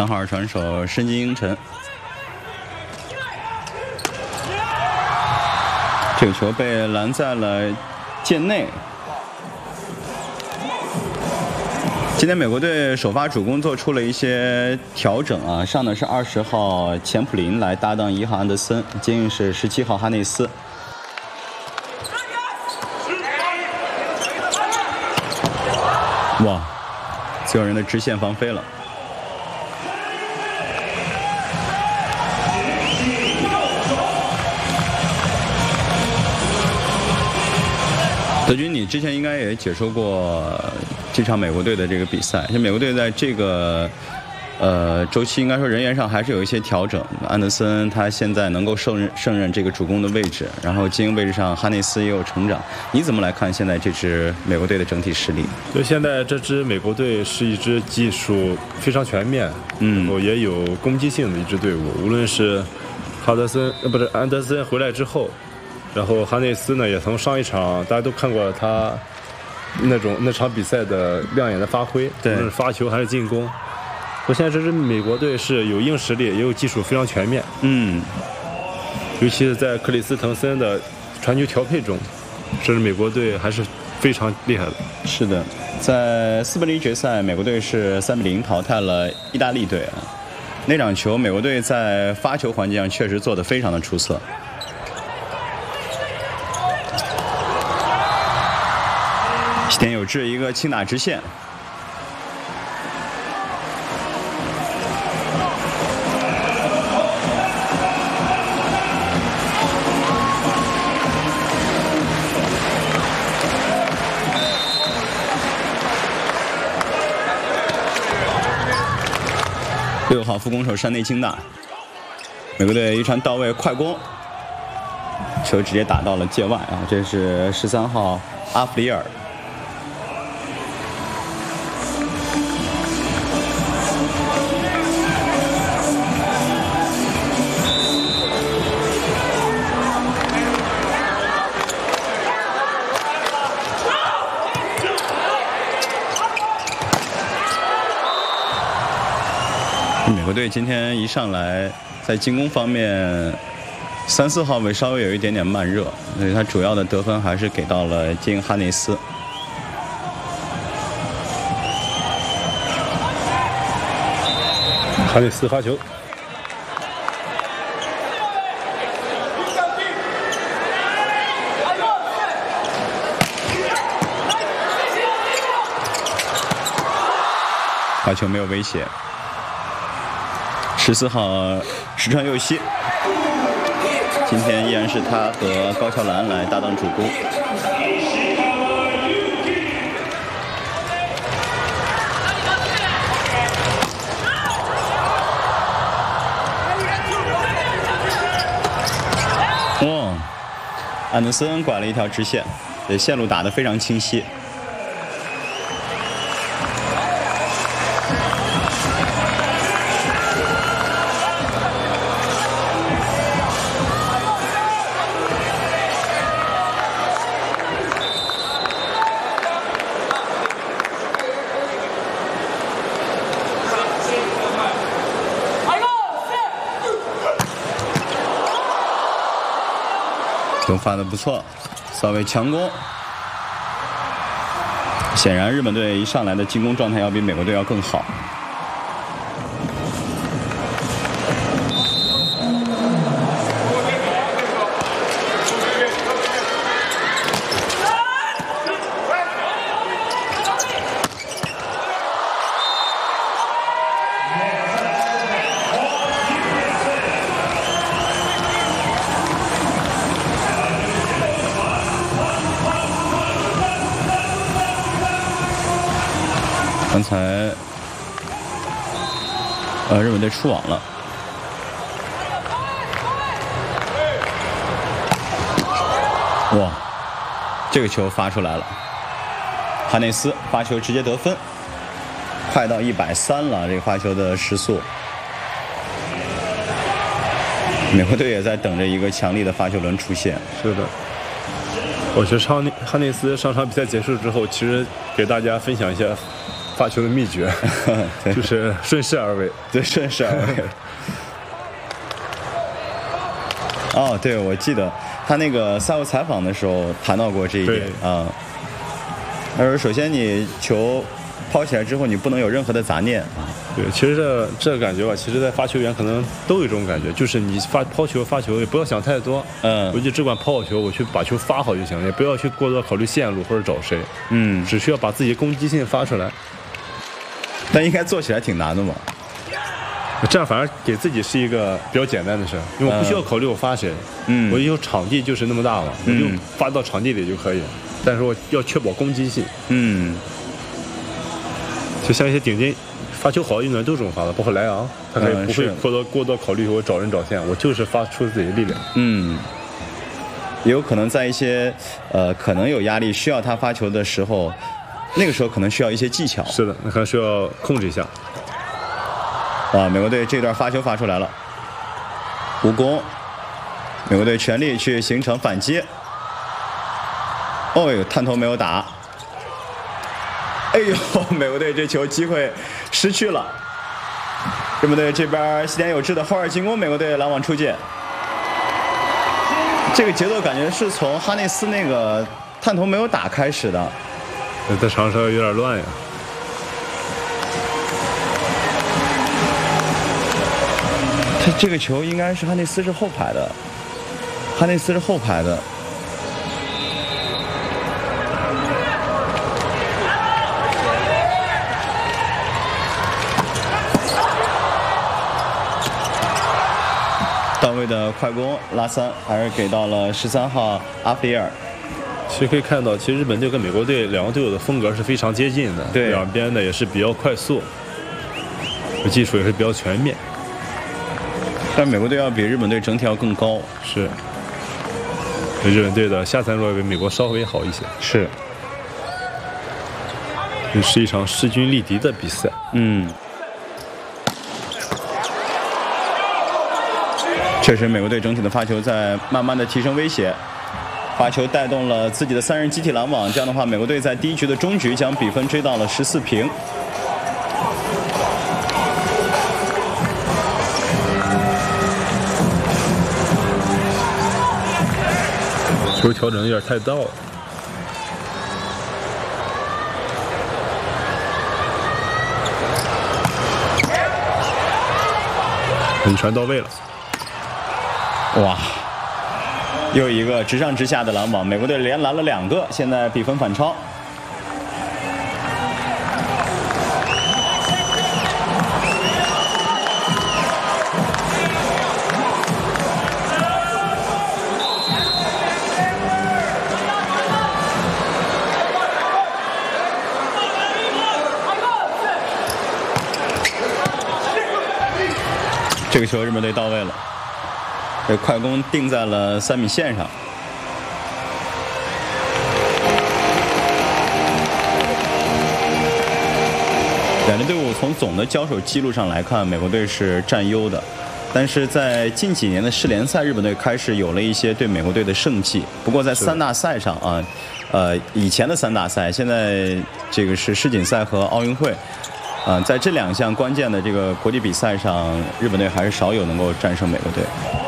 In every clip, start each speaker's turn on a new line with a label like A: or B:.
A: 3号传手申京英晨，这个球被拦在了界内。今天美国队首发主攻做出了一些调整啊，上的是20号钱普林来搭档1号安德森，接应是17号哈内斯。哇，自由人的直线放飞了。德军，你之前应该也解说过这场美国队的这个比赛。像美国队在这个周期，应该说人员上还是有一些调整。安德森他现在能够胜任这个主攻的位置，然后精英位置上哈内斯也有成长。你怎么来看现在这支美国队的整体实力？
B: 就现在这支美国队是一支技术非常全面，然后也有攻击性的一支队伍。无论是安德森回来之后。然后哈内斯呢，也从上一场大家都看过他那场比赛的亮眼的发挥，无论是发球还是进攻。我现在这支美国队是有硬实力，也有技术非常全面。尤其是在克里斯滕森的传球调配中，这支美国队还是非常厉害的。
A: 是的，在4分之一决赛，美国队是3比0淘汰了意大利队啊。那场球，美国队在发球环节上确实做得非常的出色。西田有志一个轻打直线，6号副攻手山内清大，美国队一传到位快攻，球直接打到了界外啊！这是13号阿弗里尔。美国队今天一上来，在进攻方面，3、4号位稍微有一点点慢热，所以他主要的得分还是给到了接应哈内斯。
B: 哈内斯发球，
A: 发球没有威胁。14号石川佑希，今天依然是他和高桥兰来搭档主攻。哇，安德森拐了一条直线，这线路打得非常清晰。球发得不错，稍微强攻。显然，日本队一上来的进攻状态要比美国队要更好。刚才，日本队出网了。哇，这个球发出来了，哈内斯发球直接得分，快到130了，这个发球的时速。美国队也在等着一个强力的发球轮出现。
B: 是的。我觉得哈内斯上场比赛结束之后，其实给大家分享一下发球的秘诀，就是顺势而为。
A: 对，顺势而为。哦，对，我记得他那个赛后采访的时候谈到过这一点啊。他说，首先你球抛起来之后，你不能有任何的杂念啊。
B: 对，其实这感觉吧，其实在发球员可能都有这种感觉，就是你抛球也不要想太多，我就只管抛好球，我去把球发好就行了，也不要去过多考虑线路或者找谁，只需要把自己攻击性发出来。
A: 但应该做起来挺难的嘛。
B: 这样反而给自己是一个比较简单的事，因为我不需要考虑我发谁，我有场地就是那么大嘛，我就发到场地里就可以，但是我要确保攻击性，就像一些顶尖发球好的运动员都这种发的，包括莱昂，他可以不会过多考虑我找人找线，我就是发出自己的力量。
A: 也有可能在一些可能有压力需要他发球的时候，那个时候可能需要一些技巧。
B: 是的，那可能需要控制一下。
A: 啊，美国队这段发球发出来了，无功，美国队全力去形成反击。哦呦，探头没有打。哎呦，美国队这球机会失去了。日本队这边西田有志的后二进攻，美国队拦网出界。这个节奏感觉是从哈内斯那个探头没有打开始的。
B: 在场上有点乱呀。
A: 他这个球应该是哈内斯是后排的，哈内斯是后排的。到位的快攻拉三，还是给到了13号阿菲尔。
B: 其实可以看到，其实日本队跟美国队两个队友的风格是非常接近的，
A: 对，
B: 两边的也是比较快速，技术也是比较全面。
A: 但美国队要比日本队整体要更高，
B: 是。日本队的下三路比美国稍微好一些，
A: 是。
B: 这是一场势均力敌的比赛。
A: 确实，美国队整体的发球在慢慢的提升威胁，发球带动了自己的3人集体拦网，这样的话，美国队在第一局的中局将比分追到了14平。
B: 球调整有点太到了，一传到位了。
A: 哇，又一个直上直下的拦网，美国队连拦了2个，现在比分反超。这个球日本队到位了，这快攻定在了3米线上。两支队伍从总的交手记录上来看，美国队是占优的，但是在近几年的世联赛，日本队开始有了一些对美国队的胜绩。不过在3大赛上啊，以前的3大赛，现在这个是世锦赛和奥运会。在这2项关键的这个国际比赛上，日本队还是少有能够战胜美国队。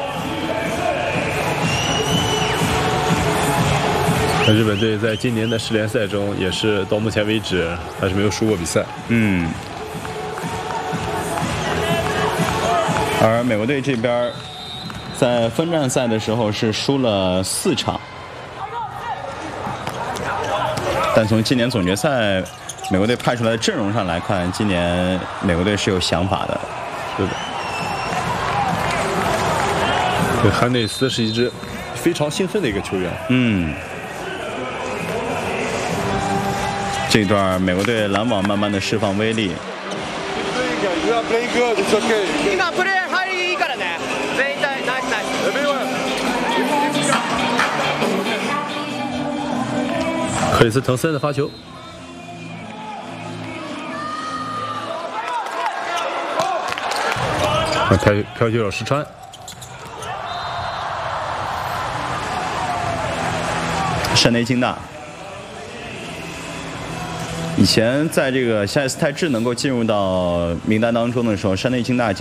B: 日本队在今年的世联赛中，也是到目前为止还是没有输过比赛。
A: 而美国队这边在分站赛的时候是输了4场，但从今年总决赛美国队派出来的阵容上来看，今年美国队是有想法的。
B: 是的，对，哈内斯是一支非常兴奋的一个球员。
A: 这一段美国队拦网慢慢的释放威力。
B: 克里斯滕森的发球。飘球手石川，
A: 山内京大， 以前在这个夏伊斯泰治能够进入到名单当中的时候，山内京大